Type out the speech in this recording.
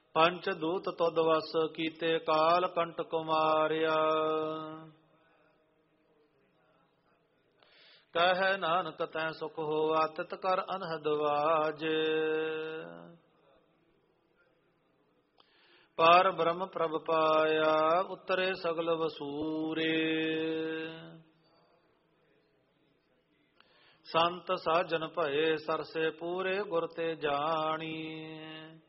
ਪੰਚ ਦੂਤ ਤੁਧ ਵਸ ਕੀਤੇ ਕਾਲ ਕੰਟਕ ਮਾਰਿਆ। ਕਹਿ ਨਾਨਕ ਤੈ ਸੁਖ ਹੋਆ ਤਿਤ ਕਰ ਅਨਹਦ ਵਾਜ। ਪਾਰ ਬ੍ਰਹਮ ਪ੍ਰਭ ਪਾਇਆ ਉਤਰੇ ਸਗਲ ਵਸੂਰੇ। ਸੰਤ ਸਾਜਨ ਭਏ ਸਰਸੇ ਪੂਰੇ ਗੁਰ ਤੇ ਜਾਣੀ।